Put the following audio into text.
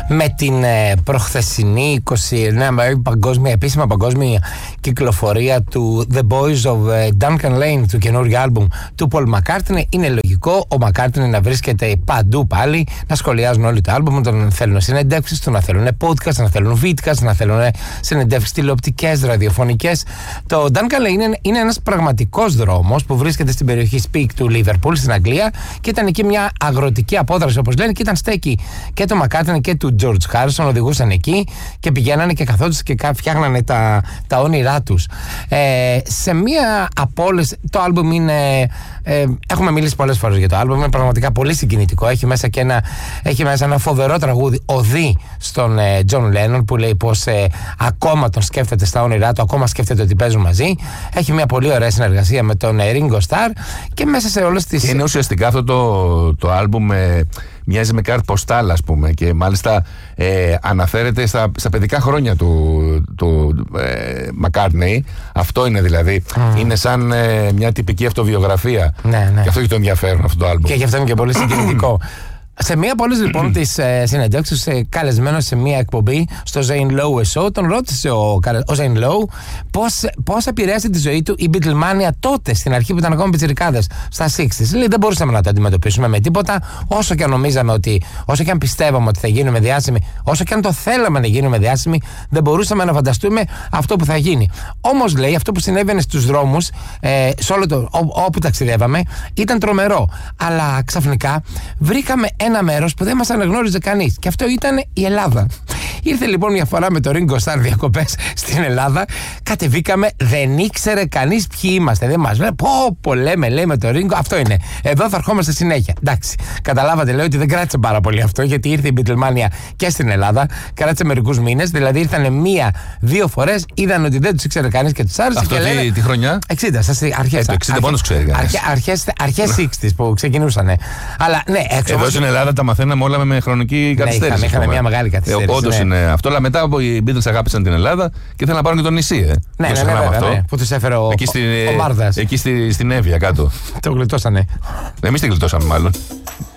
με την προχθεσινή 29η επίσημα παγκόσμια κυκλοφορία του The Boys of Duncan Lane, του καινούριου άλμπουμ του Paul McCartney. Είναι λογικό ο McCartney να βρίσκεται παντού πάλι, να σχολιάζουν όλοι το άλμπουμ, να θέλουν συνεντεύξεις του, να θέλουν podcast, να θέλουν vidcast, να θέλουν συνεντεύξεις τηλεοπτικές, ραδιοφωνικές. Το Duncan Lane είναι ένας πραγματικός δρόμος που βρίσκεται στην περιοχή Speak του Liverpool στην Αγγλία και ήταν εκεί μια αγροτική απόδραση, όπως λένε, και ήταν στέκει και το McCartney και του George Harrison, οδηγούσαν εκεί και πηγαίνανε και καθόντουσαν και φτιάχνανε τα όνειρά τους. Σε μία από όλες, το άλμπουμ είναι, έχουμε μιλήσει πολλές φορές για το άλμπουμ, είναι πραγματικά πολύ συγκινητικό. Έχει μέσα ένα φοβερό τραγούδι, οδή στον John Lennon, που λέει πως ακόμα τον σκέφτεται στα όνειρά του, ακόμα σκέφτεται ότι παίζουν μαζί. Έχει μια πολύ ωραία συνεργασία με τον Ringo Starr και μέσα σε όλες τις... Είναι ουσιαστικά αυτό το άλμπουμ μοιάζει με κάρτ ποστάλ, ας πούμε, και μάλιστα αναφέρεται στα παιδικά χρόνια του McCartney. Αυτό είναι δηλαδή. Είναι σαν μια τυπική αυτοβιογραφία. Ναι. Και αυτό έχει το ενδιαφέρον αυτό το άλμπουμ. Και γι' αυτό είναι και πολύ συγκινητικό. Σε μία από όλες λοιπόν τις συνεντεύξεις, καλεσμένος σε μία εκπομπή στο Zane Lowe Show, τον ρώτησε ο Zane Lowe πώς επηρέασε τη ζωή του η Beatlemania τότε, στην αρχή που ήταν ακόμα πιτσιρικάδες, στα 60's. Λέει, δεν μπορούσαμε να το αντιμετωπίσουμε με τίποτα, όσο και αν νομίζαμε όσο και αν πιστεύαμε ότι θα γίνουμε διάσημοι, όσο και αν το θέλαμε να γίνουμε διάσημοι, δεν μπορούσαμε να φανταστούμε αυτό που θα γίνει. Όμως, λέει, αυτό που συνέβαινε στους δρόμους, όπου ταξιδεύαμε, ήταν τρομερό. Αλλά ξαφνικά βρήκαμε ένα μέρος που δεν μας αναγνώριζε κανείς. Και αυτό ήταν η Ελλάδα. Ήρθε λοιπόν μια φορά με το Ringo Starr διακοπές στην Ελλάδα. Κατεβήκαμε, δεν ήξερε κανείς ποιοι είμαστε. Δεν μας λέει, πω, λέμε με το Ringo. Αυτό είναι. Εδώ θα ερχόμαστε συνέχεια. Εντάξει. Καταλάβατε, λέω, ότι δεν κράτησε πάρα πολύ αυτό, γιατί ήρθε η Beatlemania και στην Ελλάδα. Κράτησε μερικούς μήνες. Δηλαδή ήρθανε μία-δύο φορές, είδαν ότι δεν τους ήξερε κανείς και τους άρεσε. Αυτό και λένε, τη χρονιά? 60, αρχές. Το 60 πόντους ξέρει κανείς. Αρχές 60's που ξεκινούσανε. Αλλά ναι, εδώ στην Ελλάδα τα μαθαίναμε όλα με χρονική καθυστέρηση. Είχαμε μια μεγάλη καθυστέρηση. Όντως είναι αυτό, αλλά μετά οι Beatles αγάπησαν την Ελλάδα και ήθελαν να πάρουν και το νησί. Ναι, που τους έφερε ο Μάρδας. Εκεί στην Εύβοια κάτω. Το γλιτώσανε. Εμείς την γλιτώσαμε μάλλον.